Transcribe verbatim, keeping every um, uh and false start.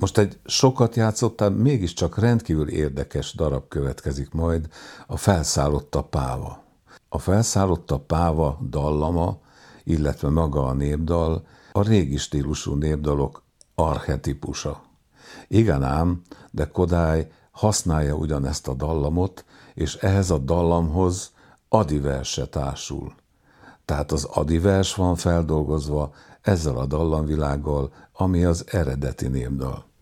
Most egy sokat játszottál, mégiscsak rendkívül érdekes darab következik majd, a Felszállott a páva. A Felszállott a páva dallama, illetve maga a népdal a régi stílusú népdalok archetipusa. Igen ám, de Kodály használja ugyanezt a dallamot, és ehhez a dallamhoz adiverse társul. Tehát az adivers van feldolgozva ezzel a dallamvilággal, ami az eredeti népdal.